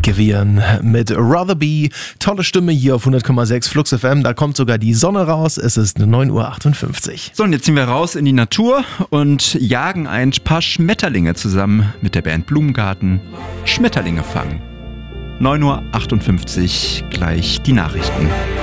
gewesen mit Rather Be. Tolle Stimme hier auf 100,6 Flux FM. Da kommt sogar die Sonne raus. Es ist 9:58 Uhr. So, und jetzt ziehen wir raus in die Natur und jagen ein paar Schmetterlinge zusammen mit der Band Blumengarten. Schmetterlinge fangen. 9:58 Uhr, gleich die Nachrichten.